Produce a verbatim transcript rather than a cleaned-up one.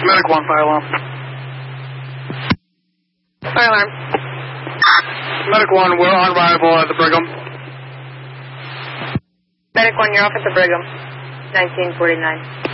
Medic one, fire alarm. Fire alarm. Medic one, we're on arrival at the Brigham. Medic one, you're off at the Brigham. nineteen forty-nine.